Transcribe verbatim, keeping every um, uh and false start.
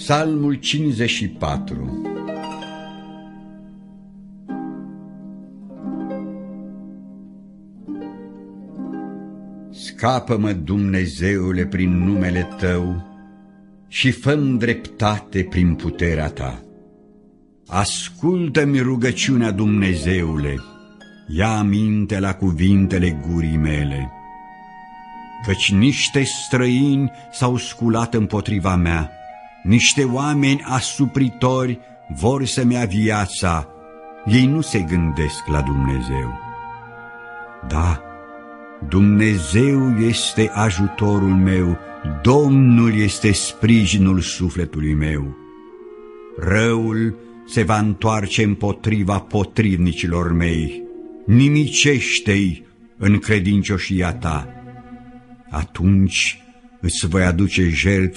Psalmul cincizeci și patru. Scapă-mă, Dumnezeule, prin numele Tău și fă-mi dreptate prin puterea Ta. Ascultă-mi rugăciunea, Dumnezeule, ia aminte la cuvintele gurii mele, căci niște străini s-au sculat împotriva mea, niște oameni asupritori vor să-mi ia viața, ei nu se gândesc la Dumnezeu. Da, Dumnezeu este ajutorul meu, Domnul este sprijinul sufletului meu. Răul se va întoarce împotriva potrivnicilor mei, nimicește-i în credincioșia Ta. Atunci îți voi aduce jertfe